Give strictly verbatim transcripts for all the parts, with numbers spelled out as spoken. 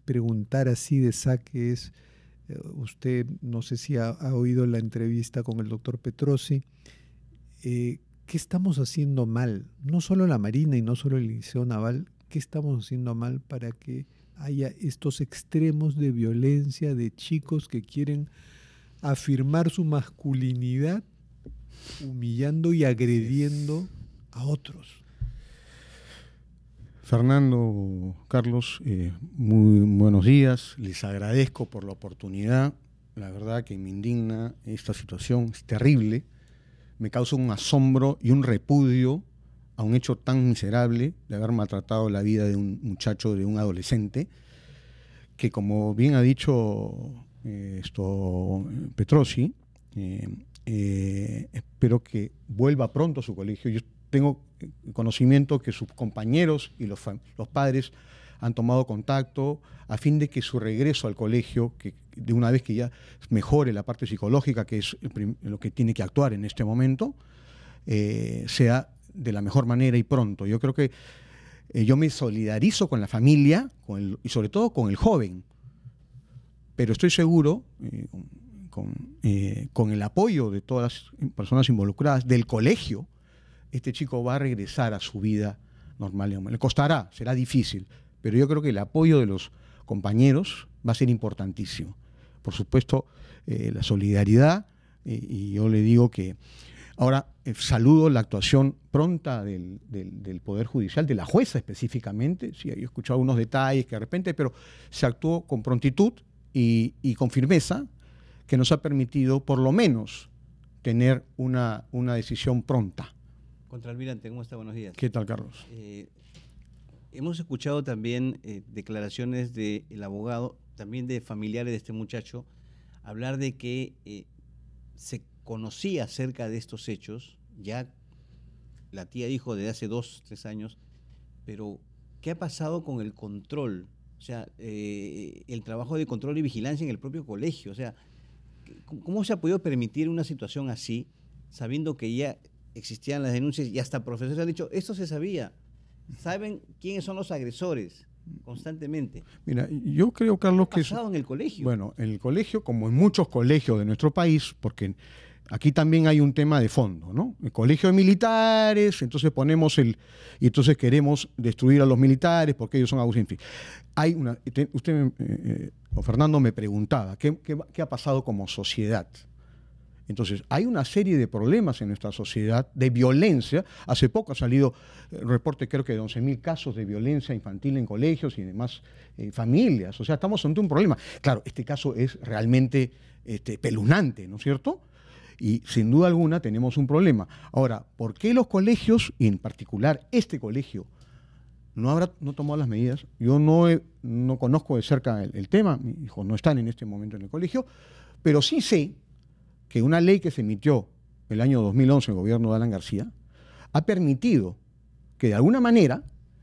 preguntar así de saque es, eh, usted no sé si ha, ha oído la entrevista con el doctor Petrosi, eh, ¿qué estamos haciendo mal? No solo la Marina y no solo el Liceo Naval, ¿qué estamos haciendo mal para que haya estos extremos de violencia de chicos que quieren afirmar su masculinidad humillando y agrediendo a otros? Fernando, Carlos, eh, muy buenos días. Les agradezco por la oportunidad. La verdad que me indigna esta situación, es terrible. Me causa un asombro y un repudio a un hecho tan miserable de haber maltratado la vida de un muchacho, de un adolescente, que como bien ha dicho eh, esto Petrosi, eh, eh, espero que vuelva pronto a su colegio. Yo tengo conocimiento que sus compañeros y los, los padres han tomado contacto a fin de que su regreso al colegio, que de una vez que ya mejore la parte psicológica, que es el, lo que tiene que actuar en este momento, eh, sea de la mejor manera y pronto. Yo creo que eh, yo me solidarizo con la familia con el, y sobre todo con el joven, pero estoy seguro, eh, con, eh, con el apoyo de todas las personas involucradas, del colegio, este chico va a regresar a su vida normal. Le costará, será difícil, pero yo creo que el apoyo de los compañeros va a ser importantísimo. Por supuesto, eh, la solidaridad, eh, y yo le digo que ahora eh, saludo la actuación pronta del, del, del Poder Judicial, de la jueza específicamente. Sí, he escuchado unos detalles que de repente, pero se actuó con prontitud y, y con firmeza, que nos ha permitido por lo menos tener una, una decisión pronta. Contralmirante, ¿cómo está? Buenos días. ¿Qué tal, Carlos? Eh, hemos escuchado también eh, declaraciones del abogado, también de familiares de este muchacho, hablar de que eh, se conocía acerca de estos hechos, ya la tía dijo desde hace dos, tres años, pero ¿qué ha pasado con el control? O sea, eh, el trabajo de control y vigilancia en el propio colegio. O sea, ¿cómo se ha podido permitir una situación así, sabiendo que ya existían las denuncias y hasta profesores han dicho, esto se sabía, saben quiénes son los agresores constantemente? Mira, yo creo, Carlos, ¿Qué ha que pasado en el colegio? Bueno, en el colegio, como en muchos colegios de nuestro país, porque aquí también hay un tema de fondo, ¿no? El colegio de militares, entonces ponemos el, y entonces queremos destruir a los militares porque ellos son abusos, en fin. Hay una, usted, eh, eh, o Fernando me preguntaba, ¿qué, qué, qué ha pasado como sociedad? Entonces, hay una serie de problemas en nuestra sociedad, de violencia. Hace poco ha salido un reporte, creo que de once mil casos de violencia infantil en colegios y demás eh, familias. O sea, estamos ante un problema. Claro, este caso es realmente este, espeluznante, ¿no es cierto? Y sin duda alguna tenemos un problema. Ahora, ¿por qué los colegios, y en particular este colegio, no habrá no tomado las medidas? Yo no, he, no conozco de cerca el, el tema, mis hijos no están en este momento en el colegio, pero sí sé que una ley que se emitió el año dos mil once en el gobierno de Alan García ha permitido que de alguna manera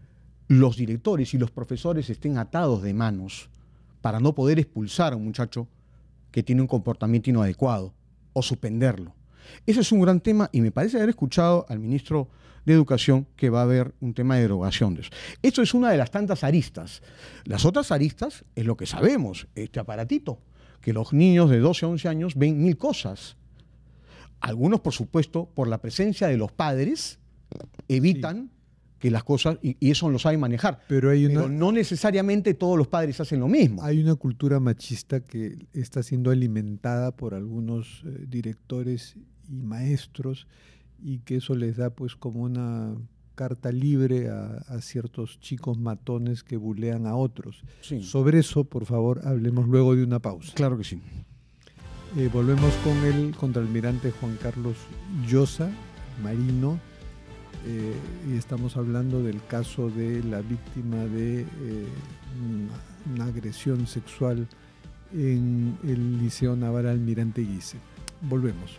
los directores y los profesores estén atados de manos para no poder expulsar a un muchacho que tiene un comportamiento inadecuado o suspenderlo. Ese es un gran tema y me parece haber escuchado al ministro de Educación que va a haber un tema de derogación de eso. Esto es una de las tantas aristas. Las otras aristas es lo que sabemos, este aparatito, que los niños de doce a once años ven mil cosas. Algunos, por supuesto, por la presencia de los padres, evitan sí. que las cosas, y, y eso lo saben manejar. Pero, hay una, Pero no necesariamente todos los padres hacen lo mismo. Hay una cultura machista que está siendo alimentada por algunos eh, directores y maestros, y que eso les da pues como una carta libre a, a ciertos chicos matones que bulean a otros. Sí. Sobre eso, por favor, hablemos luego de una pausa. Claro que sí. Eh, volvemos con el contraalmirante Juan Carlos Llosa, marino, eh, y estamos hablando del caso de la víctima de eh, una, una agresión sexual en el Liceo Naval Almirante Guise. Volvemos.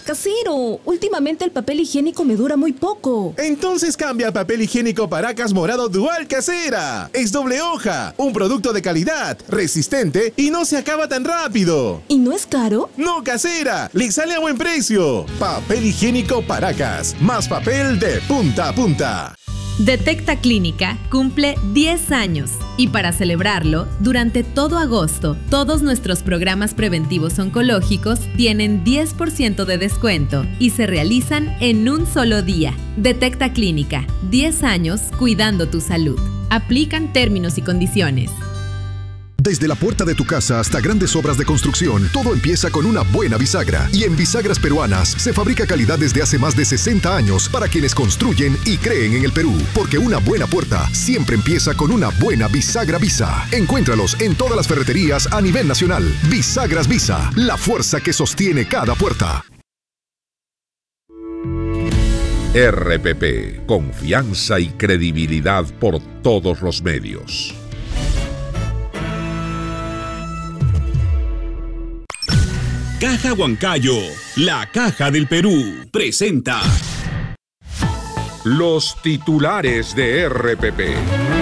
Casero, últimamente el papel higiénico me dura muy poco. Entonces cambia a papel higiénico Paracas Morado Dual Casera. Es doble hoja, un producto de calidad, resistente y no se acaba tan rápido. ¿Y no es caro? No, Casera, le sale a buen precio. Papel higiénico Paracas, más papel de punta a punta. Detecta Clínica cumple diez años y para celebrarlo, durante todo agosto, todos nuestros programas preventivos oncológicos tienen diez por ciento de descuento y se realizan en un solo día. Detecta Clínica, diez años cuidando tu salud. Aplican términos y condiciones. Desde la puerta de tu casa hasta grandes obras de construcción, todo empieza con una buena bisagra. Y en Bisagras Peruanas se fabrica calidad desde hace más de sesenta años para quienes construyen y creen en el Perú. Porque una buena puerta siempre empieza con una buena bisagra Visa. Encuéntralos en todas las ferreterías a nivel nacional. Bisagras Visa, la fuerza que sostiene cada puerta. R P P, confianza y credibilidad por todos los medios. Caja Huancayo, la Caja del Perú, presenta los titulares de R P P.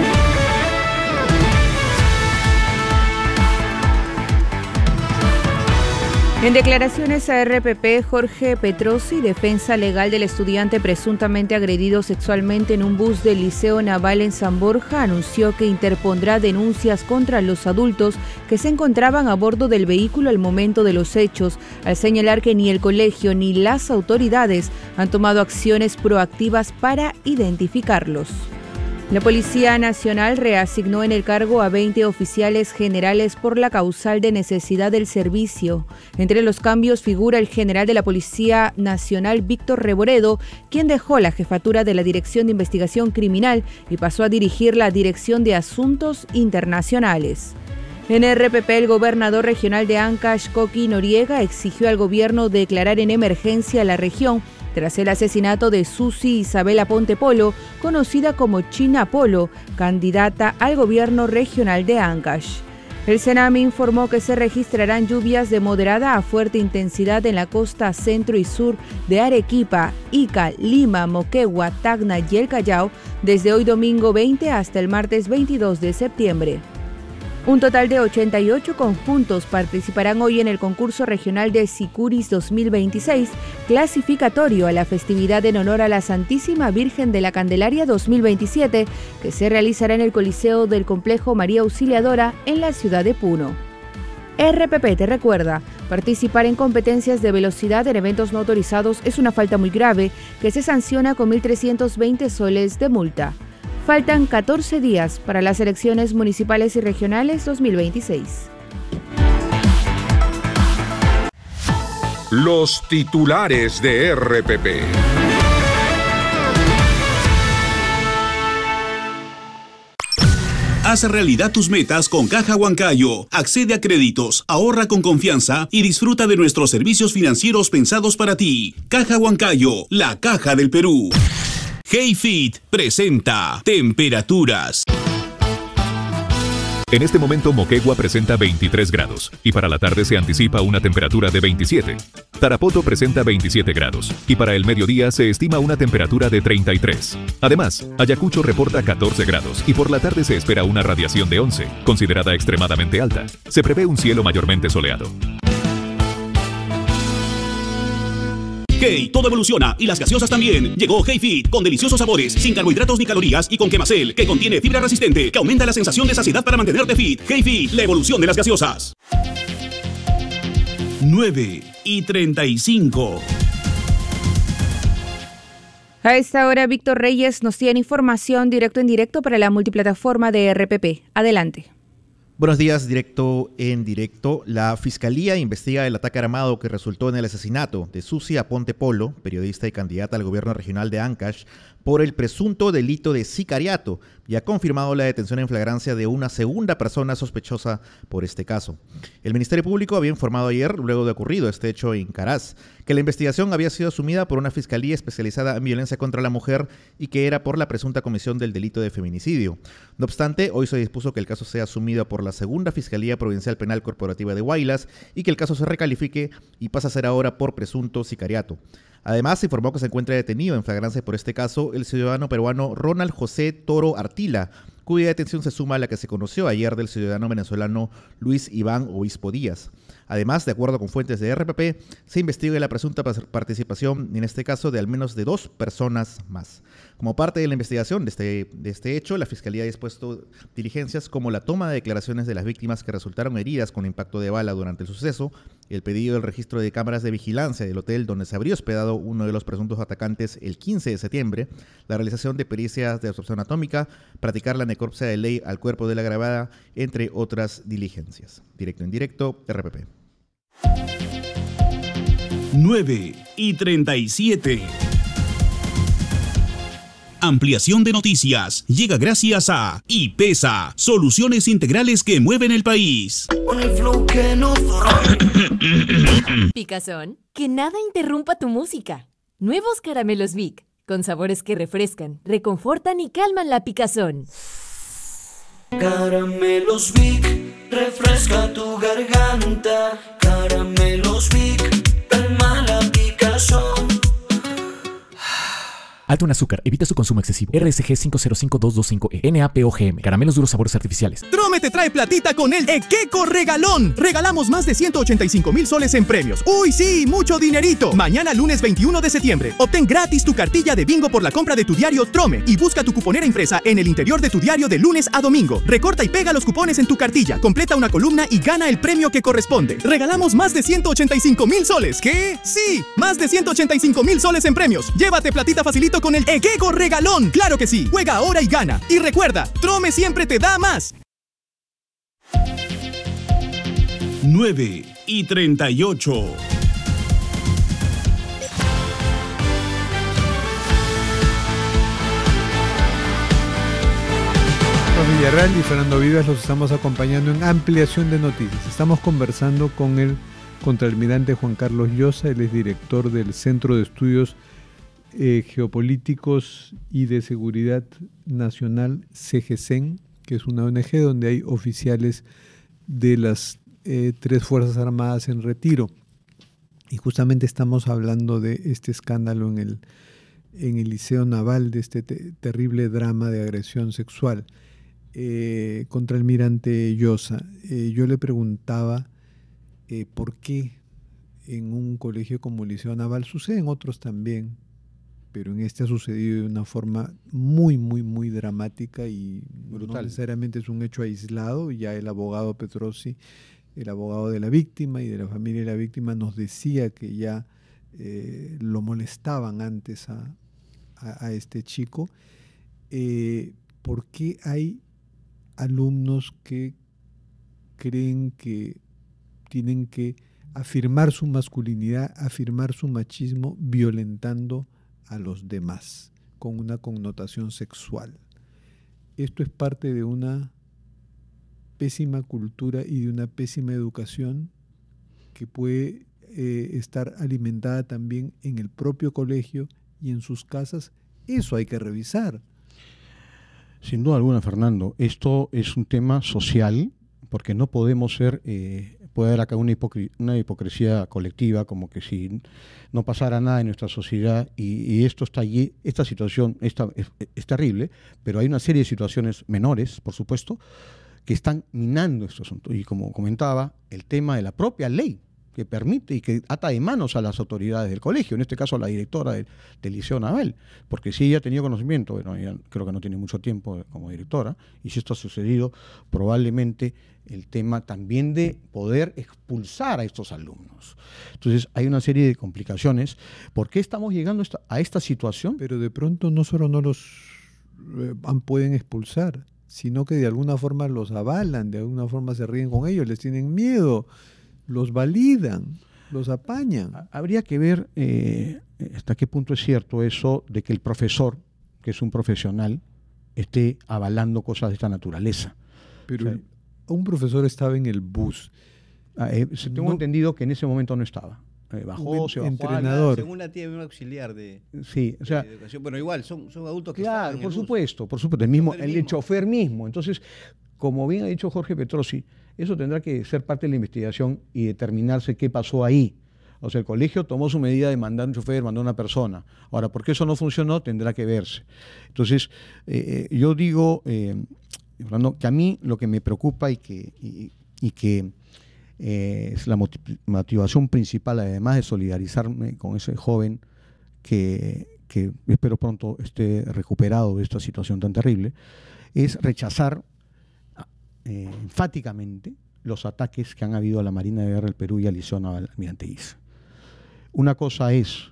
En declaraciones a R P P, Jorge Petrossi, defensa legal del estudiante presuntamente agredido sexualmente en un bus del Liceo Naval en San Borja, anunció que interpondrá denuncias contra los adultos que se encontraban a bordo del vehículo al momento de los hechos, al señalar que ni el colegio ni las autoridades han tomado acciones proactivas para identificarlos. La Policía Nacional reasignó en el cargo a veinte oficiales generales por la causal de necesidad del servicio. Entre los cambios figura el general de la Policía Nacional, Víctor Reboredo, quien dejó la jefatura de la Dirección de Investigación Criminal y pasó a dirigir la Dirección de Asuntos Internacionales. En R P P, el gobernador regional de Ancash, Coqui Noriega, exigió al gobierno declarar en emergencia la región tras el asesinato de Susi Isabel Aponte Polo, conocida como China Polo, candidata al gobierno regional de Ancash. El Senami informó que se registrarán lluvias de moderada a fuerte intensidad en la costa centro y sur de Arequipa, Ica, Lima, Moquegua, Tacna y el Callao desde hoy domingo veinte hasta el martes veintidós de septiembre. Un total de ochenta y ocho conjuntos participarán hoy en el concurso regional de Sicuris dos mil veintiséis, clasificatorio a la festividad en honor a la Santísima Virgen de la Candelaria dos mil veintisiete, que se realizará en el Coliseo del Complejo María Auxiliadora en la ciudad de Puno. R P P te recuerda, participar en competencias de velocidad en eventos no autorizados es una falta muy grave que se sanciona con mil trescientos veinte soles de multa. Faltan catorce días para las elecciones municipales y regionales dos mil veintiséis. Los titulares de R P P. Haz realidad tus metas con Caja Huancayo. Accede a créditos, ahorra con confianza y disfruta de nuestros servicios financieros pensados para ti. Caja Huancayo, la Caja del Perú. HeyFit presenta temperaturas. En este momento Moquegua presenta veintitrés grados y para la tarde se anticipa una temperatura de veintisiete. Tarapoto presenta veintisiete grados y para el mediodía se estima una temperatura de treinta y tres. Además, Ayacucho reporta catorce grados y por la tarde se espera una radiación de once, considerada extremadamente alta. Se prevé un cielo mayormente soleado. Hey, todo evoluciona y las gaseosas también. Llegó HeyFit con deliciosos sabores, sin carbohidratos ni calorías y con Quemacel, que contiene fibra resistente, que aumenta la sensación de saciedad para mantenerte fit. HeyFit, la evolución de las gaseosas. nueve y treinta y cinco. A esta hora, Víctor Reyes nos tiene información directo en directo para la multiplataforma de R P P. Adelante. Buenos días, directo en directo. La Fiscalía investiga el ataque armado que resultó en el asesinato de Susi Aponte Polo, periodista y candidata al gobierno regional de Ancash, por el presunto delito de sicariato y ha confirmado la detención en flagrancia de una segunda persona sospechosa por este caso. El Ministerio Público había informado ayer, luego de ocurrido este hecho en Caraz, que la investigación había sido asumida por una fiscalía especializada en violencia contra la mujer y que era por la presunta comisión del delito de feminicidio. No obstante, hoy se dispuso que el caso sea asumido por la la Segunda Fiscalía Provincial Penal Corporativa de Huaylas y que el caso se recalifique y pasa a ser ahora por presunto sicariato. Además, se informó que se encuentra detenido en flagrancia por este caso el ciudadano peruano Ronald José Toro Artila, cuya detención se suma a la que se conoció ayer del ciudadano venezolano Luis Iván Obispo Díaz. Además, de acuerdo con fuentes de R P P, se investiga la presunta participación, en este caso, de al menos de dos personas más. Como parte de la investigación de este, de este hecho, la Fiscalía ha dispuesto diligencias como la toma de declaraciones de las víctimas que resultaron heridas con impacto de bala durante el suceso, el pedido del registro de cámaras de vigilancia del hotel donde se habría hospedado uno de los presuntos atacantes el quince de septiembre, la realización de pericias de absorción atómica, practicar la necropsia de ley al cuerpo de la agravada, entre otras diligencias. Directo en directo, R P P. nueve y treinta y siete. Ampliación de noticias llega gracias a IPESA, soluciones integrales que mueven el país. Picazón, que nada interrumpa tu música. Nuevos caramelos Vic, con sabores que refrescan, reconfortan y calman la picazón. Caramelos Vic, refresca tu garganta. Caramelos Vic, calma la picazón. Alto en azúcar, evita su consumo excesivo. R S G cinco cero cinco dos dos cinco E, N A P O G M, caramelos duros sabores artificiales. Trome te trae platita con el Equeco Regalón. Regalamos más de ciento ochenta y cinco mil soles en premios. ¡Uy, sí! ¡Mucho dinerito! Mañana, lunes veintiuno de septiembre. Obtén gratis tu cartilla de bingo por la compra de tu diario Trome y busca tu cuponera impresa en el interior de tu diario de lunes a domingo. Recorta y pega los cupones en tu cartilla, completa una columna y gana el premio que corresponde. Regalamos más de ciento ochenta y cinco mil soles. ¿Qué? ¡Sí! Más de ciento ochenta y cinco mil soles en premios. Llévate platita facilito con el Equeco Regalón. ¡Claro que sí! Juega ahora y gana. Y recuerda, Trome siempre te da más. nueve y treinta y ocho. Villarreal y Fernando Vivas los estamos acompañando en Ampliación de Noticias. Estamos conversando con el contraalmirante Juan Carlos Llosa, él es director del Centro de Estudios eh, Geopolíticos y de Seguridad Nacional, C G C E N, que es una O N G donde hay oficiales de las eh, tres Fuerzas Armadas en retiro. Y justamente estamos hablando de este escándalo en el, en el Liceo Naval, de este te terrible drama de agresión sexual. Eh, contraalmirante Llosa, eh, yo le preguntaba eh, por qué en un colegio como el Liceo Naval, sucede en otros también, pero en este ha sucedido de una forma muy, muy, muy dramática y brutal. No necesariamente es un hecho aislado. Ya el abogado Petrossi, el abogado de la víctima y de la familia de la víctima, nos decía que ya eh, lo molestaban antes a, a, a este chico. Eh, ¿Por qué hay alumnos que creen que tienen que afirmar su masculinidad, afirmar su machismo, violentando a los demás, con una connotación sexual? Esto es parte de una pésima cultura y de una pésima educación que puede eh, estar alimentada también en el propio colegio y en sus casas. Eso hay que revisar. Sin duda alguna, Fernando, esto es un tema social, porque no podemos ser, eh, puede haber acá una, hipocr una hipocresía colectiva, como que si no pasara nada en nuestra sociedad, y, y esto está allí, esta situación esta, es, es terrible, pero hay una serie de situaciones menores, por supuesto, que están minando este asunto. Y como comentaba, el tema de la propia ley, que permite y que ata de manos a las autoridades del colegio, en este caso a la directora del, del Liceo Naval, porque si ella ha tenido conocimiento, bueno, ella creo que no tiene mucho tiempo como directora, y si esto ha sucedido, probablemente el tema también de poder expulsar a estos alumnos. Entonces hay una serie de complicaciones. ¿Por qué estamos llegando esta, a esta situación? Pero de pronto no solo no los eh, pueden expulsar, sino que de alguna forma los avalan, de alguna forma se ríen con ellos, les tienen miedo, los validan, los apañan. Habría que ver eh, hasta qué punto es cierto eso de que el profesor, que es un profesional, esté avalando cosas de esta naturaleza. Pero o sea, un profesor estaba en el bus. Eh, tengo no, entendido que en ese momento no estaba. Eh, bajó, un se bajó. Entrenador. Según la tía había un auxiliar de, sí, o sea, de educación. Bueno, igual, son, son adultos que claro, estaban en por el supuesto, bus. por supuesto, el mismo, el, mismo. el chofer mismo. Entonces, como bien ha dicho Jorge Petrossi, eso tendrá que ser parte de la investigación y determinarse qué pasó ahí. O sea, el colegio tomó su medida de mandar un chofer, mandó una persona. Ahora, ¿por qué eso no funcionó? Tendrá que verse. Entonces, eh, yo digo, eh, Fernando, que a mí lo que me preocupa y que, y, y que eh, es la motivación principal, además de solidarizarme con ese joven que, que espero pronto esté recuperado de esta situación tan terrible, es rechazar eh, enfáticamente los ataques que han habido a la Marina de Guerra del Perú y al Liceo Naval Almirante Guise. Una cosa es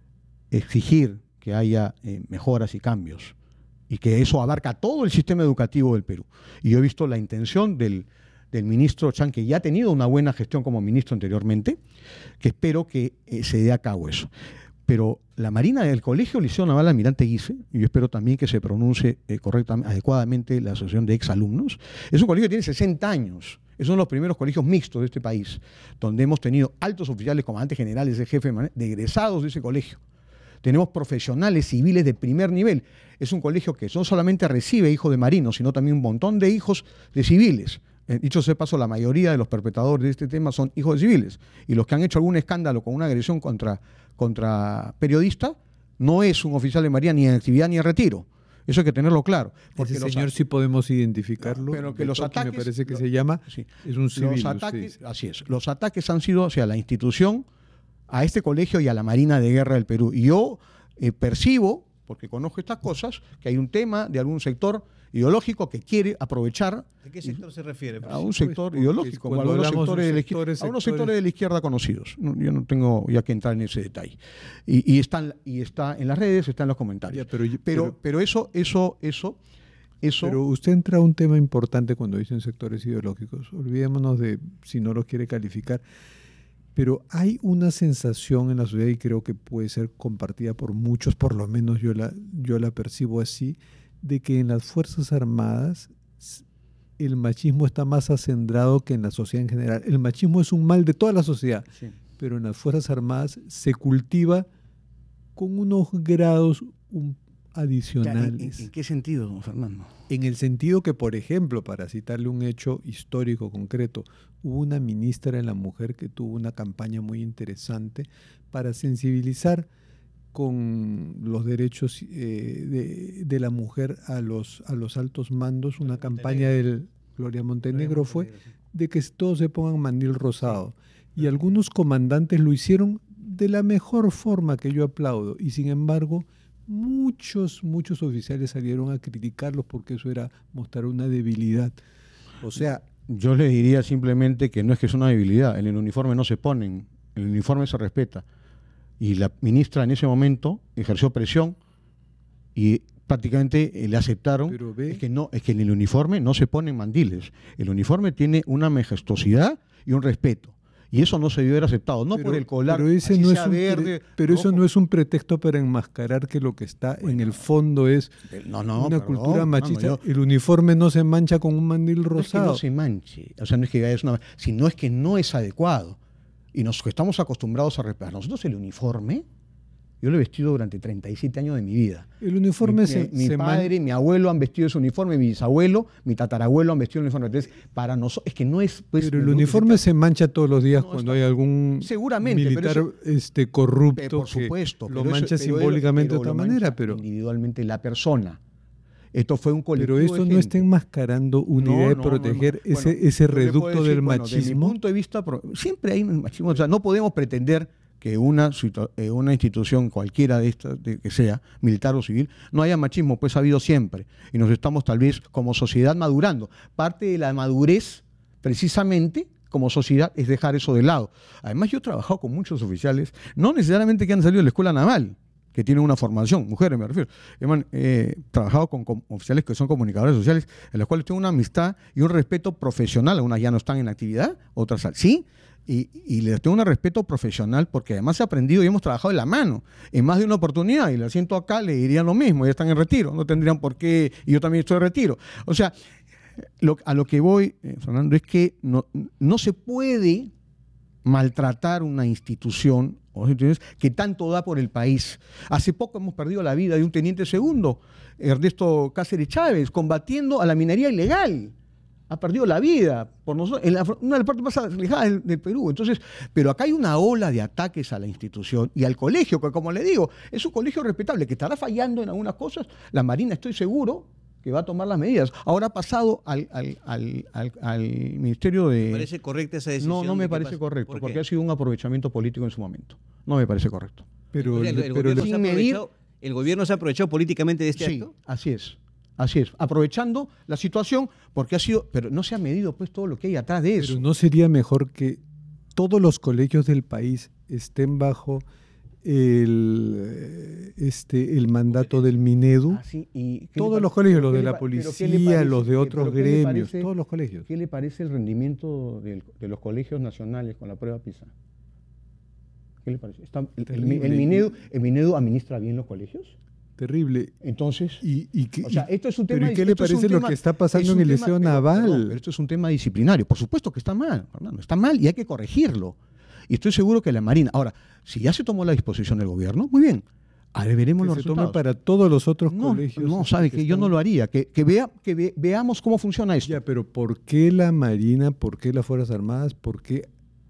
exigir que haya eh, mejoras y cambios y que eso abarca todo el sistema educativo del Perú. Y yo he visto la intención del, del ministro Chang, que ya ha tenido una buena gestión como ministro anteriormente, que espero que eh, se dé a cabo eso. Pero la Marina del Colegio Liceo Naval Almirante Guise, y yo espero también que se pronuncie eh, correctamente, adecuadamente la Asociación de Exalumnos, es un colegio que tiene sesenta años. Es uno de los primeros colegios mixtos de este país, donde hemos tenido altos oficiales, comandantes generales, de jefe de egresados de ese colegio. Tenemos profesionales civiles de primer nivel. Es un colegio que no solamente recibe hijos de marinos, sino también un montón de hijos de civiles. Eh, dicho sea de paso, la mayoría de los perpetradores de este tema son hijos de civiles. Y los que han hecho algún escándalo con una agresión contra, contra periodista, no es un oficial de marina ni en actividad ni en retiro. Eso hay que tenerlo claro. Porque ese señor sí podemos identificarlo. Pero que los ataques, me parece que lo, se llama, sí, es un civil. Los ataques, así es. Los ataques han sido hacia la institución, a este colegio y a la Marina de Guerra del Perú. Y yo eh, percibo, porque conozco estas cosas, que hay un tema de algún sector ideológico que quiere aprovechar. ¿De qué sector se refiere? A un sector pues, ideológico, a algunos sectores, de la izquierda, sectores, a unos sectores de la izquierda conocidos. No, yo no tengo ya que entrar en ese detalle. Y, y, están, y está en las redes, está en los comentarios. Ya, pero, pero, pero, pero eso, eso, eso, eso. Pero usted entra a un tema importante cuando dicen sectores ideológicos. Olvidémonos de si no los quiere calificar. Pero hay una sensación en la sociedad, y creo que puede ser compartida por muchos, por lo menos yo la, yo la percibo así, de que en las Fuerzas Armadas el machismo está más acendrado que en la sociedad en general. El machismo es un mal de toda la sociedad, sí, pero en las Fuerzas Armadas se cultiva con unos grados un, adicionales. ¿En, en, ¿En qué sentido, don Fernando? En el sentido que, por ejemplo, para citarle un hecho histórico concreto, hubo una ministra de la mujer que tuvo una campaña muy interesante para sensibilizar con los derechos eh, de, de la mujer a los, a los altos mandos. Una campaña del Gloria Montenegro fue de que todos se pongan mandil rosado. Y algunos comandantes lo hicieron de la mejor forma, que yo aplaudo. Y sin embargo, muchos, muchos oficiales salieron a criticarlos porque eso era mostrar una debilidad. O sea, yo les diría simplemente que no es que es una debilidad. En el uniforme no se ponen, el uniforme se respeta. Y la ministra en ese momento ejerció presión y prácticamente eh, le aceptaron. Pero ve, es que no, es que en el uniforme no se ponen mandiles. El uniforme tiene una majestuosidad y un respeto. Y eso no se debió haber aceptado, no pero, por el colar, pero ese así no sea es un verde. Pre, pero rojo. Eso no es un pretexto para enmascarar que lo que está bueno, en el fondo es no, no, una perdón, cultura machista. No, no, yo, el uniforme no se mancha con un mandil rosado. No es que no se manche, o sea, no es que es una, sino es que no es adecuado. Y nos estamos acostumbrados a reparar. Nosotros el uniforme, yo lo he vestido durante treinta y siete años de mi vida. El uniforme mi, se... Mi, se padre, man... mi abuelo han vestido ese uniforme, mi bisabuelo, mi tatarabuelo han vestido el uniforme. Entonces, para nosotros, es que no es... Pues, pero el uniforme se, se mancha todos los días no, cuando está, hay algún seguramente, militar pero eso, este, corrupto por supuesto, que lo mancha eso, simbólicamente pero, pero de otra manera. Pero individualmente la persona. Esto fue un colectivo. Pero esto de no está enmascarando una no, idea de no, proteger no, no. ese, bueno, ese reducto decir, del bueno, machismo. Desde mi punto de vista, siempre hay un machismo. O sea, no podemos pretender que una, una institución cualquiera de estas, de que sea, militar o civil, no haya machismo, pues ha habido siempre. Y nos estamos tal vez como sociedad madurando. Parte de la madurez, precisamente, como sociedad, es dejar eso de lado. Además, yo he trabajado con muchos oficiales, no necesariamente que han salido de la escuela naval, que tienen una formación, mujeres me refiero. He eh, trabajado con, con oficiales que son comunicadores sociales, en los cuales tengo una amistad y un respeto profesional. Algunas ya no están en actividad, otras sí, y, y les tengo un respeto profesional porque además he aprendido y hemos trabajado de la mano en más de una oportunidad, y le siento acá, le dirían lo mismo, ya están en retiro, no tendrían por qué, y yo también estoy en retiro. O sea, lo, a lo que voy, eh, Fernando, es que no, no se puede maltratar una institución que tanto da por el país. Hace poco hemos perdido la vida de un teniente segundo, Ernesto Cáceres Chávez, combatiendo a la minería ilegal. ha perdido la vida por nosotros, en la, una de las partes más alejadas del, del Perú. Entonces, pero acá hay una ola de ataques a la institución y al colegio, que como le digo, es un colegio respetable, que estará fallando en algunas cosas. La Marina, estoy seguro, que va a tomar las medidas. Ahora ha pasado al, al, al, al, al Ministerio de... ¿Me parece correcta esa decisión? No, no me de parece pasa? correcto, ¿Por porque ha sido un aprovechamiento político en su momento. No me parece correcto. Pero, O sea, el, el pero gobierno le- se ha aprovechado, ¿el gobierno se ha aprovechado políticamente de este Sí, acto? así es. Así es, aprovechando la situación, porque ha sido, pero no se ha medido pues todo lo que hay atrás de eso. Pero ¿no sería mejor que todos los colegios del país estén bajo el, este, el mandato del Minedu? Ah, sí, y ¿qué le Todos pare- los colegios, pero los qué de le la pa- pero ¿qué le policía, parece- los de pero otros qué le gremios, parece- todos los colegios. ¿Qué le parece el rendimiento del- de los colegios nacionales con la prueba PISA? ¿Qué le parece? Está- el, el, Terrible. el Minedu, ¿El Minedu administra bien los colegios? Terrible. Entonces, y, y que- o sea, esto es un tema... ¿Pero y qué le esto es un parece lo tema- que está pasando es en un el tema- Liceo pero- Naval? perdón, pero esto es un tema disciplinario. Por supuesto que está mal, Fernando, está mal y hay que corregirlo. Y estoy seguro que la Marina... Ahora, si ya se tomó la disposición del gobierno, muy bien. Ahora veremos Que los se tome resultados. para todos los otros No, colegios. no, sabe que yo no lo haría. Que, que, vea, que ve- veamos cómo funciona esto. Ya, pero ¿por qué la Marina, por qué las Fuerzas Armadas, por qué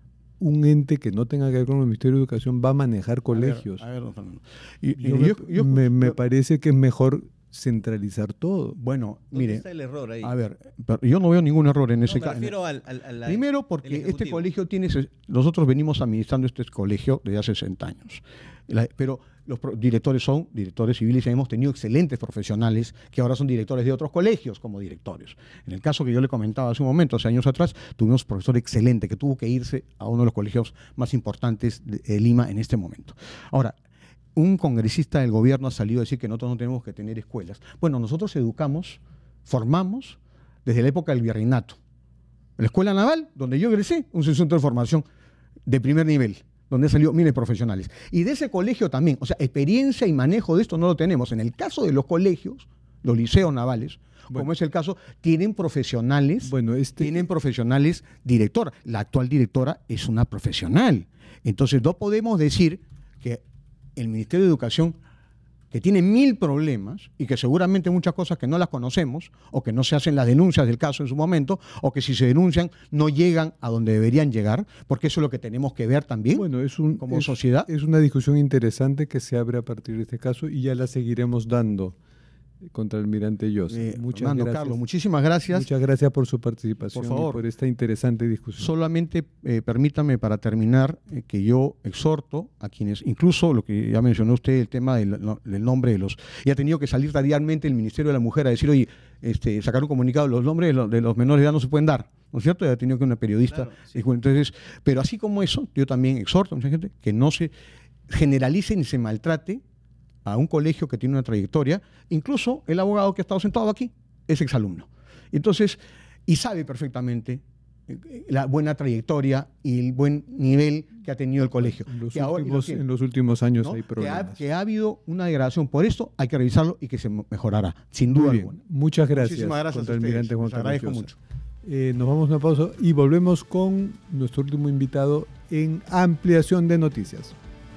un ente que no tenga que ver con el Ministerio de Educación va a manejar colegios? A ver, a ver, don Fernando. Y- y Yo yo- me, yo- me- me yo- parece que es mejor centralizar todo. Bueno, ¿Dónde mire, está el error ahí? a ver, pero yo no veo ningún error en No, ese me caso. refiero al, al, al- Primero el porque este Ejecutivo. colegio tiene, ese- nosotros venimos administrando este colegio desde hace sesenta años, La- pero los pro- directores son directores civiles y hemos tenido excelentes profesionales que ahora son directores de otros colegios como directores. En el caso que yo le comentaba hace un momento, hace años atrás, tuvimos un profesor excelente que tuvo que irse a uno de los colegios más importantes de, de Lima en este momento. Ahora, un congresista del gobierno ha salido a decir que nosotros no tenemos que tener escuelas. Bueno, nosotros educamos, formamos desde la época del virreinato. En la Escuela Naval, donde yo egresé, un centro de formación de primer nivel, donde han salido miles de profesionales. Y de ese colegio también, o sea, experiencia y manejo de esto no lo tenemos. En el caso de los colegios, los liceos navales, Bueno. como es el caso, tienen profesionales, Bueno, este, tienen profesionales directora. La actual directora es una profesional. Entonces no podemos decir que el Ministerio de Educación, que tiene mil problemas y que seguramente muchas cosas que no las conocemos o que no se hacen las denuncias del caso en su momento o que si se denuncian no llegan a donde deberían llegar, porque eso es lo que tenemos que ver también bueno, es un, como es- sociedad. Es una discusión interesante que se abre a partir de este caso y ya la seguiremos dando contra el almirante Llosa. Eh, Muchas Fernando, gracias. Carlos, muchísimas gracias. Muchas gracias por su participación Por favor. y por esta interesante discusión. Solamente eh, permítame para terminar eh, que yo exhorto a quienes, incluso lo que ya mencionó usted, el tema del, no, del nombre de los... Y ha tenido que salir radialmente el Ministerio de la Mujer a decir, oye, este, sacar un comunicado, los nombres de los, de los menores de edad no se pueden dar, ¿no es cierto? Y ha tenido que una periodista... Claro, sí. dijo, entonces, pero así como eso, yo también exhorto a mucha gente que no se generalice ni se maltrate a un colegio que tiene una trayectoria, incluso el abogado que ha estado sentado aquí es exalumno. Entonces, y sabe perfectamente eh, la buena trayectoria y el buen nivel que ha tenido el colegio. En los, Que ahora- y lo últimos, tiene, en los últimos años ¿no? hay que, ha, problemas. que ha habido una degradación. Por esto hay que revisarlo y que se mejorará, sin duda Muy bien. alguna. Muchas gracias, Muchísimas gracias a contraalmirante ustedes. Juan Les Carlos agradezco Llosa. mucho. Eh, nos vamos a una pausa y volvemos con nuestro último invitado en ampliación de noticias.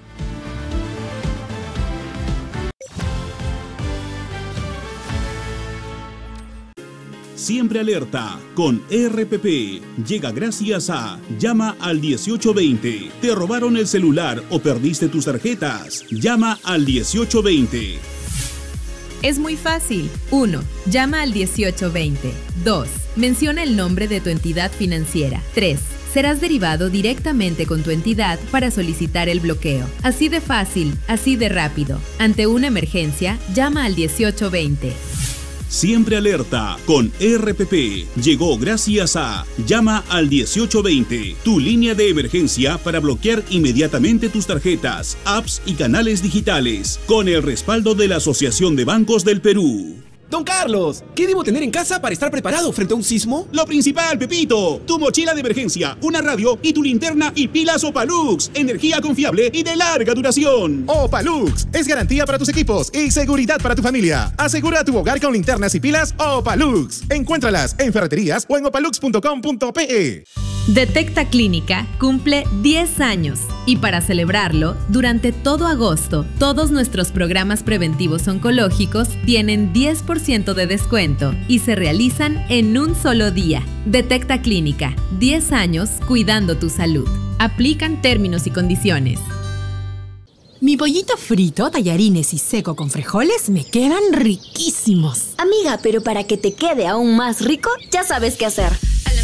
Siempre alerta con R P P. Llega gracias a Llama al dieciocho veinte. ¿Te robaron el celular o perdiste tus tarjetas? Llama al dieciocho veinte. Es muy fácil. uno. Llama al dieciocho veinte. dos. Menciona el nombre de tu entidad financiera. tres. Serás derivado directamente con tu entidad para solicitar el bloqueo. Así de fácil, así de rápido. Ante una emergencia, llama al dieciocho veinte. Siempre alerta con R P P. Llegó gracias a Llama al dieciocho veinte, tu línea de emergencia para bloquear inmediatamente tus tarjetas, apps y canales digitales, con el respaldo de la Asociación de Bancos del Perú. Don Carlos, ¿qué debo tener en casa para estar preparado frente a un sismo? Lo principal, Pepito, tu mochila de emergencia, una radio y tu linterna y pilas Opalux, energía confiable y de larga duración. Opalux es garantía para tus equipos y seguridad para tu familia. Asegura tu hogar con linternas y pilas Opalux. Encuéntralas en ferreterías o en opalux punto com punto pe. Detecta Clínica cumple diez años y para celebrarlo, durante todo agosto, todos nuestros programas preventivos oncológicos tienen diez por ciento de descuento y se realizan en un solo día. Detecta Clínica, diez años cuidando tu salud. Aplican términos y condiciones. Mi pollito frito, tallarines y seco con frijoles me quedan riquísimos. Amiga, pero para que te quede aún más rico, ya sabes qué hacer.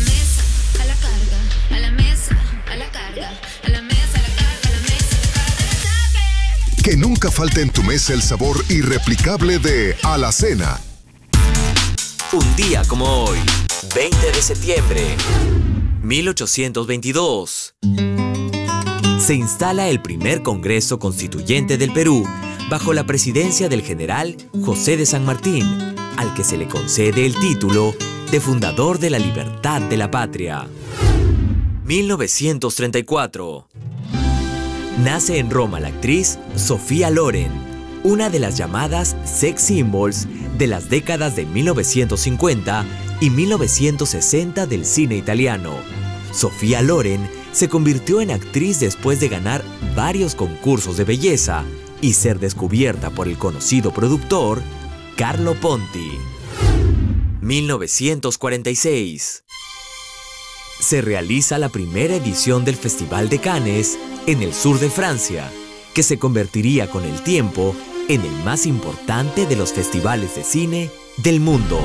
Que nunca falte en tu mesa el sabor irreplicable de Alacena. Un día como hoy, veinte de septiembre, mil ochocientos veintidós. Se instala el primer Congreso Constituyente del Perú bajo la presidencia del general José de San Martín, al que se le concede el título de fundador de la libertad de la patria. mil novecientos treinta y cuatro. Nace en Roma la actriz Sofía Loren, una de las llamadas sex symbols de las décadas de mil novecientos cincuenta y mil novecientos sesenta del cine italiano. Sofía Loren se convirtió en actriz después de ganar varios concursos de belleza y ser descubierta por el conocido productor Carlo Ponti. mil novecientos cuarenta y seis. Se realiza la primera edición del Festival de Cannes en el sur de Francia, que se convertiría con el tiempo en el más importante de los festivales de cine del mundo.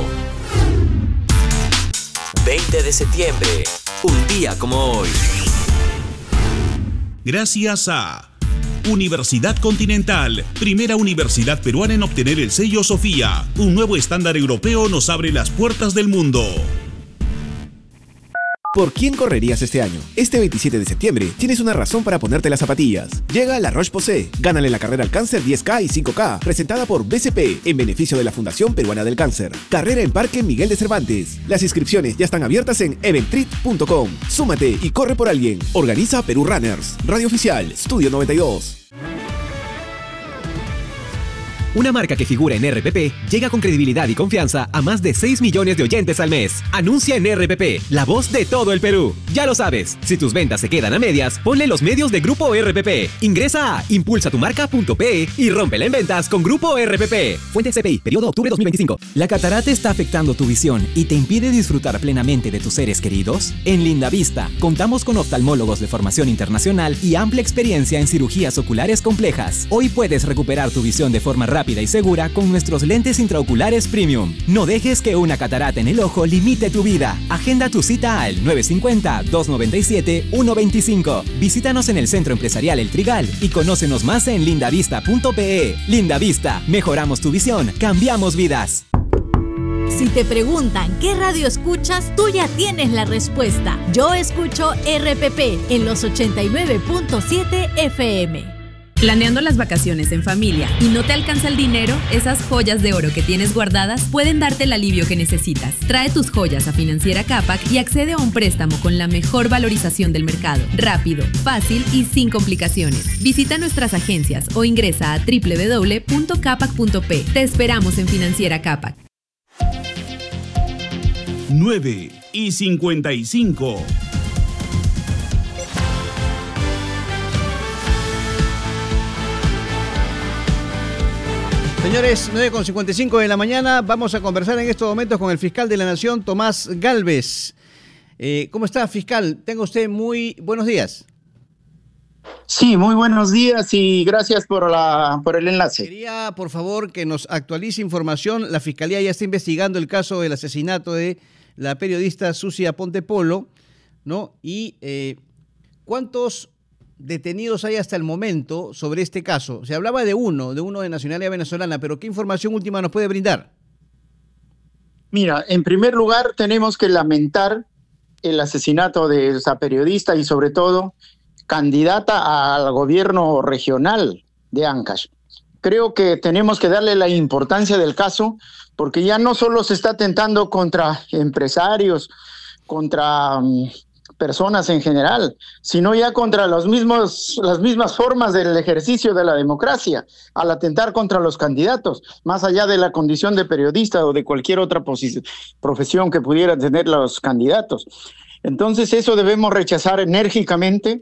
veinte de septiembre, un día como hoy. Gracias a Universidad Continental, primera universidad peruana en obtener el sello Sofía. Un nuevo estándar europeo nos abre las puertas del mundo. ¿Por quién correrías este año? Este veintisiete de septiembre tienes una razón para ponerte las zapatillas. Llega La Roche-Posay. Gánale la carrera al cáncer diez K y cinco K, presentada por B C P en beneficio de la Fundación Peruana del Cáncer. Carrera en Parque Miguel de Cervantes. Las inscripciones ya están abiertas en eventrit punto com. Súmate y corre por alguien. Organiza Perú Runners. Radio Oficial, Estudio noventa y dos. Una marca que figura en R P P llega con credibilidad y confianza a más de seis millones de oyentes al mes. Anuncia en R P P, la voz de todo el Perú. Ya lo sabes, si tus ventas se quedan a medias, ponle los medios de Grupo R P P. Ingresa a impulsa tu marca punto pe y rómpela en ventas con Grupo R P P. Fuente C P I, periodo octubre dos mil veinticinco. ¿La catarata está afectando tu visión y te impide disfrutar plenamente de tus seres queridos? En Lindavista, contamos con oftalmólogos de formación internacional y amplia experiencia en cirugías oculares complejas. Hoy puedes recuperar tu visión de forma rápida y segura con nuestros lentes intraoculares premium. No dejes que una catarata en el ojo limite tu vida. Agenda tu cita al nueve cinco cero, dos nueve siete, uno dos cinco. Visítanos en el Centro Empresarial El Trigal y conócenos más en lindavista punto pe. Lindavista, mejoramos tu visión, cambiamos vidas. Si te preguntan qué radio escuchas, tú ya tienes la respuesta. Yo escucho R P P en los ochenta y nueve punto siete F M. ¿Planeando las vacaciones en familia y no te alcanza el dinero? Esas joyas de oro que tienes guardadas pueden darte el alivio que necesitas. Trae tus joyas a Financiera Capac y accede a un préstamo con la mejor valorización del mercado. Rápido, fácil y sin complicaciones. Visita nuestras agencias o ingresa a doble u doble u doble u punto capac punto pe. Te esperamos en Financiera Capac. nueve y cincuenta y cinco. Señores, nueve con cincuenta y cinco de la mañana, vamos a conversar en estos momentos con el fiscal de la Nación, Tomás Gálvez. Eh, ¿Cómo está, fiscal? Tenga usted muy buenos días. Sí, muy buenos días y gracias por, la, por el enlace. Quería, por favor, que nos actualice información. La Fiscalía ya está investigando el caso del asesinato de la periodista Susi Aponte Polo, ¿no? Y eh, ¿cuántos detenidos hay hasta el momento sobre este caso? Se hablaba de uno, de uno de nacionalidad venezolana, pero ¿qué información última nos puede brindar? Mira, en primer lugar tenemos que lamentar el asesinato de esa periodista y sobre todo candidata al gobierno regional de Ancash. Creo que tenemos que darle la importancia del caso porque ya no solo se está atentando contra empresarios, contra um, personas en general, sino ya contra los mismos, las mismas formas del ejercicio de la democracia, al atentar contra los candidatos, más allá de la condición de periodista o de cualquier otra profesión que pudieran tener los candidatos. Entonces eso debemos rechazar enérgicamente.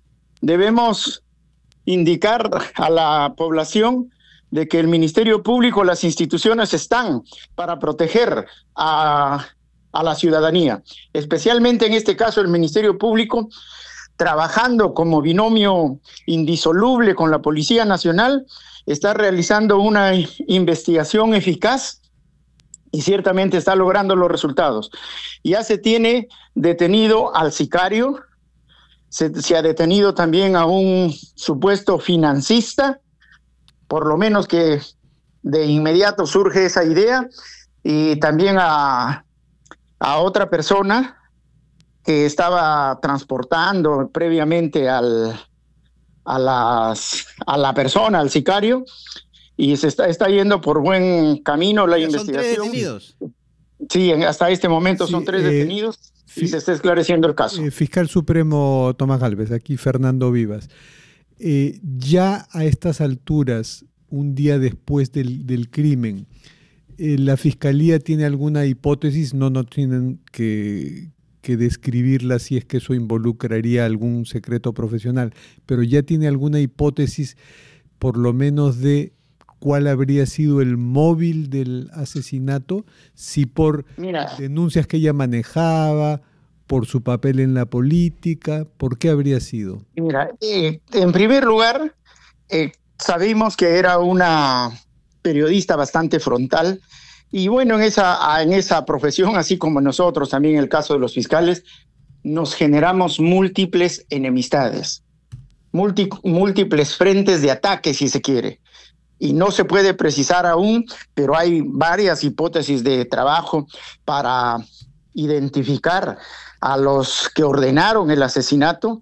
Debemos indicar a la población de que el Ministerio Público, las instituciones están para proteger a, a la ciudadanía, especialmente en este caso el Ministerio Público, trabajando como binomio indisoluble con la Policía Nacional, está realizando una investigación eficaz y ciertamente está logrando los resultados. Ya se tiene detenido al sicario, se, se ha detenido también a un supuesto financista, por lo menos que de inmediato surge esa idea, y también a, a otra persona que estaba transportando previamente al, a, las, a la persona, al sicario, y se está, está yendo por buen camino la Pero investigación. Son tres detenidos. Sí, en, hasta este momento Sí, son tres eh, detenidos y se está esclareciendo el caso. Eh, Fiscal Supremo Tomás Gálvez, aquí Fernando Vivas. Eh, ya a estas alturas, un día después del, del crimen, eh, ¿la Fiscalía tiene alguna hipótesis? No, no tienen que, que describirla si es que eso involucraría algún secreto profesional, pero ya tiene alguna hipótesis por lo menos de cuál habría sido el móvil del asesinato, si por Mira, denuncias que ella manejaba, por su papel en la política, ¿por qué habría sido? Mira, eh, en primer lugar, eh, sabemos que era una periodista bastante frontal y bueno, en esa, en esa profesión, así como nosotros también en el caso de los fiscales, nos generamos múltiples enemistades, multi, múltiples frentes de ataque, si se quiere. Y no se puede precisar aún, pero hay varias hipótesis de trabajo para identificar a los que ordenaron el asesinato.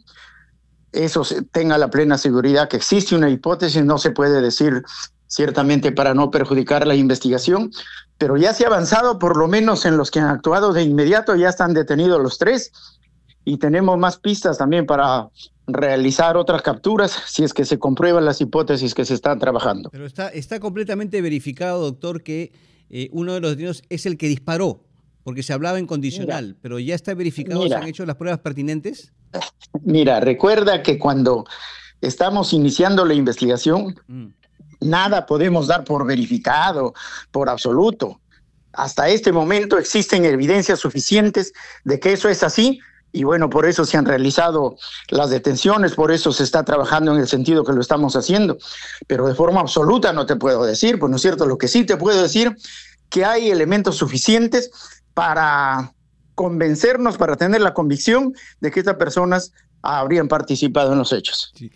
Eso se, tenga la plena seguridad que existe una hipótesis, no se puede decir ciertamente para no perjudicar la investigación, pero ya se ha avanzado, por lo menos en los que han actuado de inmediato, ya están detenidos los tres y tenemos más pistas también para realizar otras capturas si es que se comprueban las hipótesis que se están trabajando. Pero está, está completamente verificado, doctor, que eh, uno de los detenidos es el que disparó, porque se hablaba en condicional, mira, pero ya está verificado, mira, ¿se han hecho las pruebas pertinentes? Mira, recuerda que cuando estamos iniciando la investigación, mm. nada podemos dar por verificado, por absoluto. Hasta este momento existen evidencias suficientes de que eso es así, y bueno, por eso se han realizado las detenciones, por eso se está trabajando en el sentido que lo estamos haciendo, pero de forma absoluta no te puedo decir, pues no es cierto, lo que sí te puedo decir, que hay elementos suficientes para convencernos, para tener la convicción de que estas personas habrían participado en los hechos. Sí.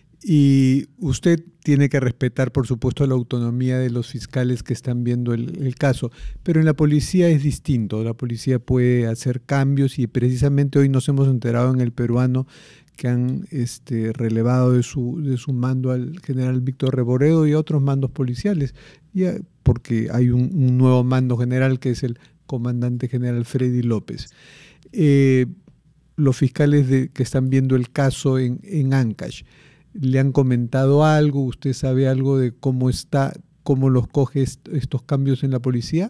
Y usted tiene que respetar, por supuesto, la autonomía de los fiscales que están viendo el, el caso, pero en la policía es distinto. La policía puede hacer cambios y precisamente hoy nos hemos enterado en El Peruano que han este, relevado de su, de su mando al general Víctor Reboredo y a otros mandos policiales, ya, porque hay un, un nuevo mando general que es el comandante general Freddy López. Eh, los fiscales de, que están viendo el caso en, en Ancash, ¿le han comentado algo? ¿Usted sabe algo de cómo está, cómo los coge est estos cambios en la policía?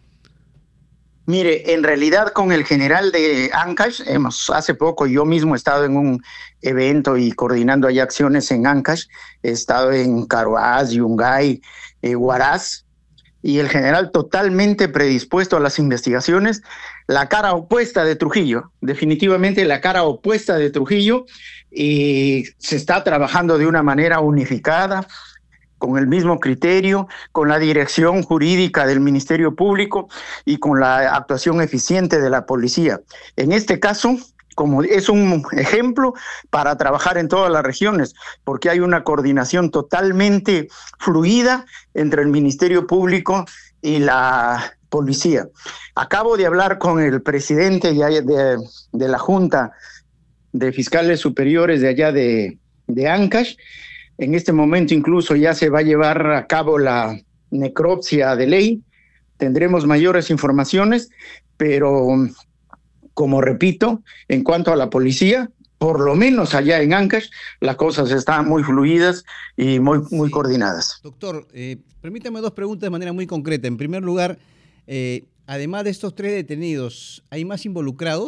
Mire, en realidad con el general de Ancash, hemos, hace poco yo mismo he estado en un evento y coordinando ahí acciones en Ancash, he estado en Caroás, Yungay, eh, Huaraz, y el general totalmente predispuesto a las investigaciones, la cara opuesta de Trujillo, definitivamente la cara opuesta de Trujillo, y se está trabajando de una manera unificada, con el mismo criterio, con la dirección jurídica del Ministerio Público y con la actuación eficiente de la policía. En este caso, como es un ejemplo para trabajar en todas las regiones, porque hay una coordinación totalmente fluida entre el Ministerio Público y la policía. Acabo de hablar con el presidente de, de, de la Junta de Fiscales Superiores de allá de, de Ancash. En este momento incluso ya se va a llevar a cabo la necropsia de ley. Tendremos mayores informaciones, pero como repito, en cuanto a la policía, por lo menos allá en Ancash, las cosas están muy fluidas y muy, muy sí. coordinadas. Doctor, eh, permítame dos preguntas de manera muy concreta. En primer lugar, eh, además de estos tres detenidos, ¿hay más involucrados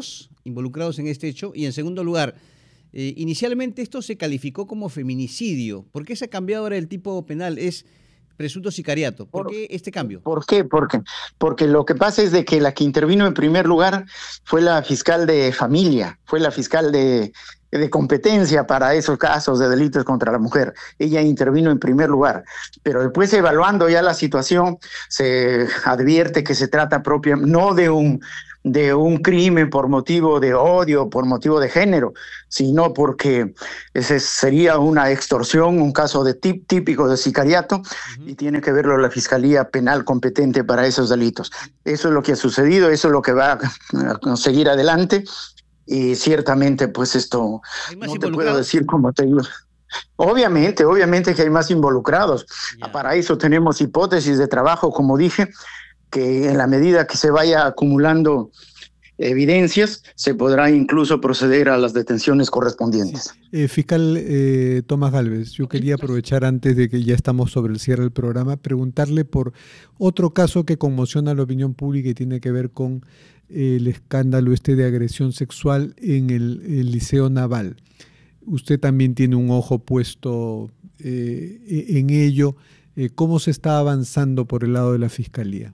involucrados en este hecho? Y en segundo lugar, eh, inicialmente esto se calificó como feminicidio. ¿Por qué se ha cambiado ahora el tipo penal? Es presunto sicariato. ¿Por, ¿Por qué este cambio? ¿Por qué? Porque, porque lo que pasa es de que la que intervino en primer lugar fue la fiscal de familia, fue la fiscal de, de competencia para esos casos de delitos contra la mujer. Ella intervino en primer lugar, pero después, evaluando ya la situación, se advierte que se trata propia, no de un de un crimen por motivo de odio, por motivo de género, sino porque ese sería una extorsión, un caso de tip, típico de sicariato, uh-huh. y tiene que verlo la Fiscalía Penal competente para esos delitos. Eso es lo que ha sucedido, eso es lo que va a seguir adelante, y ciertamente pues esto no te puedo decir como te digo. Obviamente, obviamente que hay más involucrados. Yeah. Para eso tenemos hipótesis de trabajo, como dije, que en la medida que se vaya acumulando evidencias, se podrá incluso proceder a las detenciones correspondientes. Sí. Eh, fiscal eh, Tomás Gálvez, yo quería aprovechar antes de que ya estamos sobre el cierre del programa, preguntarle por otro caso que conmociona a la opinión pública y tiene que ver con eh, el escándalo este de agresión sexual en el, el Liceo Naval. Usted también tiene un ojo puesto eh, en ello. Eh, ¿Cómo se está avanzando por el lado de la Fiscalía?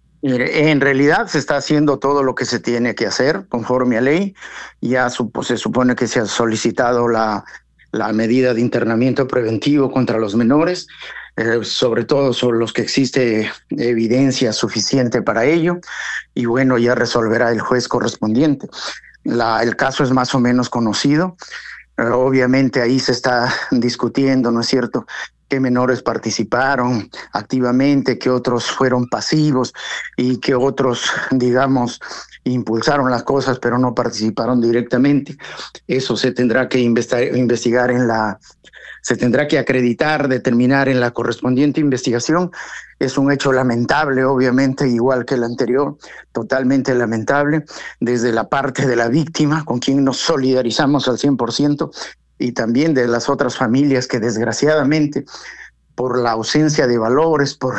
En realidad se está haciendo todo lo que se tiene que hacer conforme a ley. Ya supo, se supone que se ha solicitado la, la medida de internamiento preventivo contra los menores, eh, sobre todo sobre los que existe evidencia suficiente para ello, y bueno, ya resolverá el juez correspondiente. La, el caso es más o menos conocido. Eh, obviamente ahí se está discutiendo, ¿no es cierto?, qué menores participaron activamente, qué otros fueron pasivos y qué otros, digamos, impulsaron las cosas pero no participaron directamente. Eso se tendrá que investigar en la, se tendrá que acreditar, determinar en la correspondiente investigación. Es un hecho lamentable, obviamente, igual que el anterior, totalmente lamentable, desde la parte de la víctima, con quien nos solidarizamos al cien por ciento, y también de las otras familias que desgraciadamente, por la ausencia de valores, por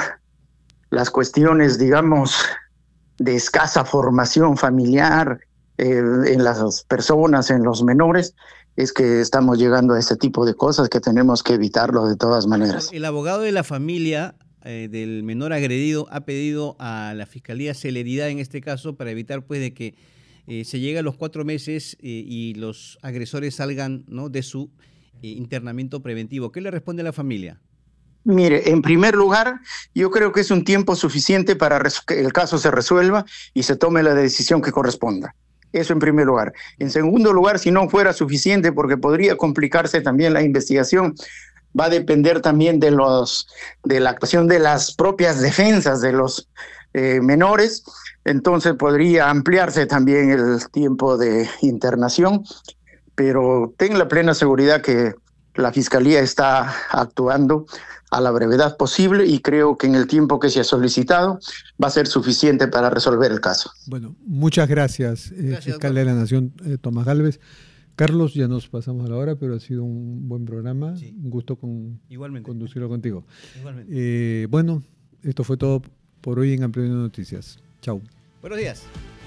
las cuestiones, digamos, de escasa formación familiar eh, en las personas, en los menores, es que estamos llegando a este tipo de cosas que tenemos que evitarlo de todas maneras. El abogado de la familia eh, del menor agredido ha pedido a la Fiscalía celeridad en este caso para evitar pues de que Eh, se llega a los cuatro meses eh, y los agresores salgan, ¿no?, de su eh, internamiento preventivo. ¿Qué le responde a la familia? Mire, en primer lugar, yo creo que es un tiempo suficiente para que el caso se resuelva y se tome la decisión que corresponda. Eso en primer lugar. En segundo lugar, si no fuera suficiente, porque podría complicarse también la investigación, va a depender también de, los, de la actuación de las propias defensas de los eh, menores. Entonces podría ampliarse también el tiempo de internación, pero ten la plena seguridad que la Fiscalía está actuando a la brevedad posible y creo que en el tiempo que se ha solicitado va a ser suficiente para resolver el caso. Bueno, muchas gracias, eh, gracias fiscal doctor. de la Nación, eh, Tomás Gálvez. Carlos, ya nos pasamos a la hora, pero ha sido un buen programa. Sí. Un gusto con, conducirlo contigo. Igualmente. Eh, bueno, esto fue todo por hoy en Ampliando Noticias. Chau. Buenos días.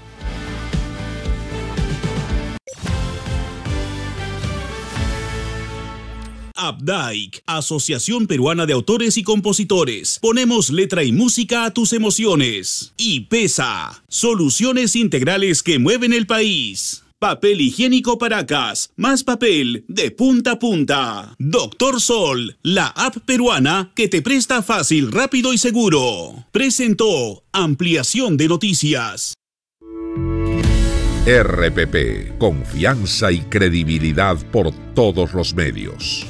Updike, Asociación Peruana de Autores y Compositores. Ponemos letra y música a tus emociones. Y PESA, soluciones integrales que mueven el país. Papel higiénico Paracas, más papel de punta a punta. Doctor Sol, la app peruana que te presta fácil, rápido y seguro. Presentó Ampliación de Noticias. R P P, confianza y credibilidad por todos los medios.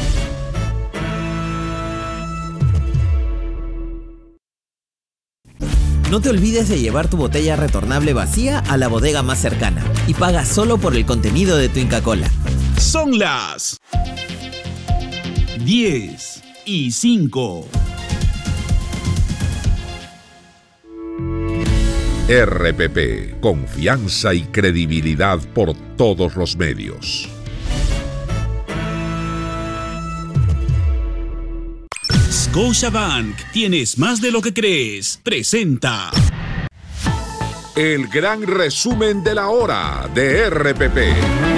No te olvides de llevar tu botella retornable vacía a la bodega más cercana y paga solo por el contenido de tu Inca Kola. Son las diez y cinco. R P P, confianza y credibilidad por todos los medios. Scotiabank, tienes más de lo que crees. Presenta el gran resumen de la hora de R P P.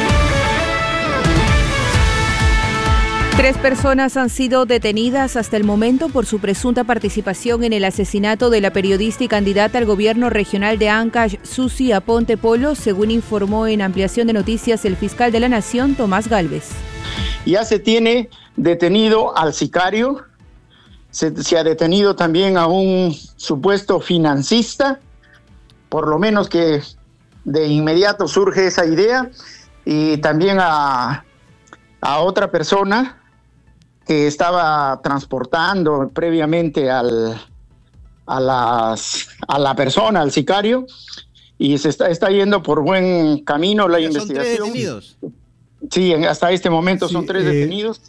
Tres personas han sido detenidas hasta el momento por su presunta participación en el asesinato de la periodista y candidata al gobierno regional de Ancash, Susi Aponte Polo, según informó en Ampliación de Noticias el fiscal de la Nación, Tomás Gálvez. Ya se tiene detenido al sicario, se, se ha detenido también a un supuesto financista, por lo menos que de inmediato surge esa idea, y también a, a otra persona que estaba transportando previamente al, a, las, a la persona, al sicario, y se está, está yendo por buen camino la investigación. ¿Son tres detenidos? Sí, hasta este momento sí, son tres eh... detenidos.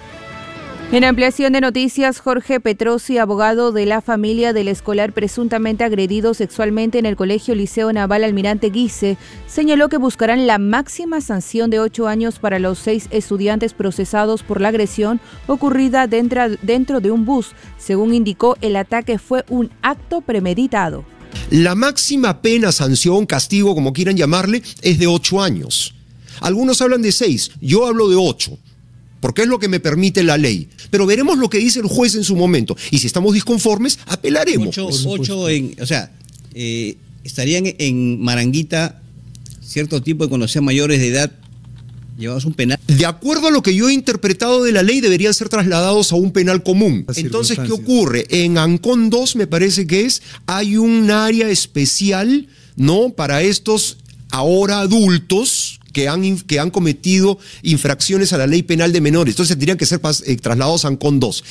En Ampliación de Noticias, Jorge Petrosi, abogado de la familia del escolar presuntamente agredido sexualmente en el Colegio Liceo Naval Almirante Guise, señaló que buscarán la máxima sanción de ocho años para los seis estudiantes procesados por la agresión ocurrida dentro, dentro de un bus. Según indicó, el ataque fue un acto premeditado. La máxima pena, sanción, castigo, como quieran llamarle, es de ocho años. Algunos hablan de seis, yo hablo de ocho. Porque es lo que me permite la ley. Pero veremos lo que dice el juez en su momento. Y si estamos disconformes, apelaremos. Ocho, ocho en, o sea, eh, estarían en Maranguita cierto tipo de cuando sean mayores de edad, llevados un penal. De acuerdo a lo que yo he interpretado de la ley, deberían ser trasladados a un penal común. Entonces, ¿qué ocurre? En Ancón dos, me parece que es, hay un área especial, ¿no?, para estos ahora adultos que han, que han cometido infracciones a la ley penal de menores. Entonces tendrían que ser eh, trasladados a Ancón dos.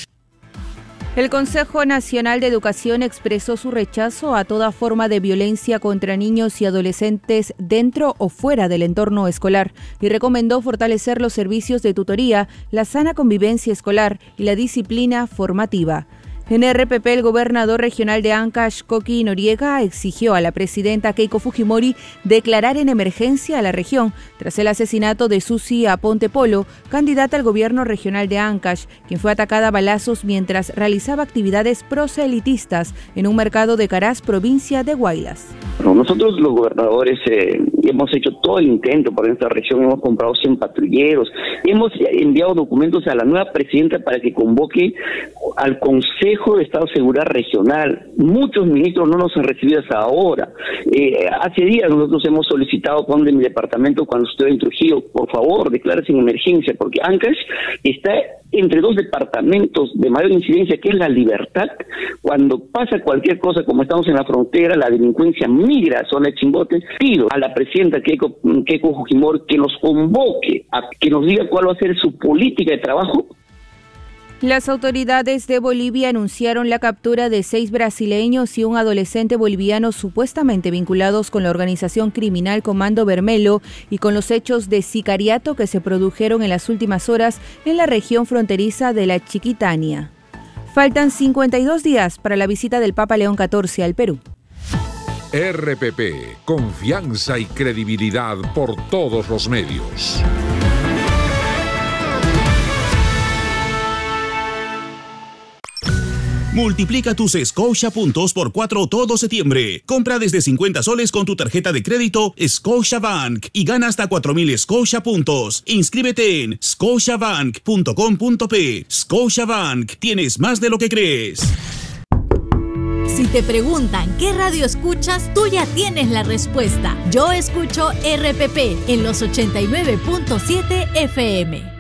El Consejo Nacional de Educación expresó su rechazo a toda forma de violencia contra niños y adolescentes dentro o fuera del entorno escolar y recomendó fortalecer los servicios de tutoría, la sana convivencia escolar y la disciplina formativa. En R P P, el gobernador regional de Ancash, Coqui Noriega, exigió a la presidenta Keiko Fujimori declarar en emergencia a la región tras el asesinato de Susi Aponte Polo, candidata al gobierno regional de Ancash, quien fue atacada a balazos mientras realizaba actividades proselitistas en un mercado de Caraz, provincia de Huaylas. Bueno, nosotros los gobernadores eh, hemos hecho todo el intento para esta región, hemos comprado cien patrulleros, hemos enviado documentos a la nueva presidenta para que convoque al Consejo de Estado de Seguridad Regional. Muchos ministros no nos han recibido hasta ahora. Eh, hace días nosotros hemos solicitado con de mi departamento cuando estoy en Trujillo, por favor, declárese en emergencia, porque Ancash está entre dos departamentos de mayor incidencia, que es La Libertad. Cuando pasa cualquier cosa, como estamos en la frontera, la delincuencia migra a zona de Chimbote. Pido a la presidenta Keiko, Keiko Fujimori que nos convoque, a que nos diga cuál va a ser su política de trabajo. Las autoridades de Bolivia anunciaron la captura de seis brasileños y un adolescente boliviano supuestamente vinculados con la organización criminal Comando Vermelho y con los hechos de sicariato que se produjeron en las últimas horas en la región fronteriza de la Chiquitania. Faltan cincuenta y dos días para la visita del Papa León catorce al Perú. R P P, confianza y credibilidad por todos los medios. Multiplica tus Scotia puntos por cuatro todo septiembre. Compra desde cincuenta soles con tu tarjeta de crédito Scotiabank y gana hasta cuatro mil Scotia puntos. Inscríbete en scotiabank punto com punto pe. Scotiabank, tienes más de lo que crees. Si te preguntan qué radio escuchas, tú ya tienes la respuesta. Yo escucho R P P en los ochenta y nueve punto siete F M.